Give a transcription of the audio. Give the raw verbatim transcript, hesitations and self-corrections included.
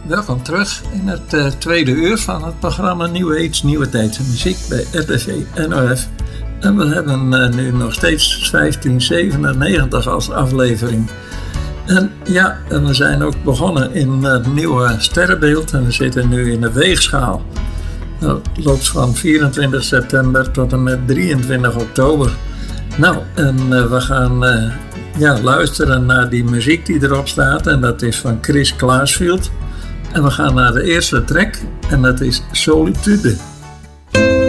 Welkom terug in het uh, tweede uur van het programma Nieuwe Hits, Nieuwe Tijdse Muziek bij R T V N O F. En we hebben uh, nu nog steeds vijftien zevenennegentig als aflevering. En ja, en we zijn ook begonnen in het nieuwe sterrenbeeld en we zitten nu in de weegschaal. Dat loopt van vierentwintig september tot en met drieëntwintig oktober. Nou, en uh, we gaan uh, ja, luisteren naar die muziek die erop staat en dat is van Chris Claesfield. En we gaan naar de eerste track en dat is Solitude.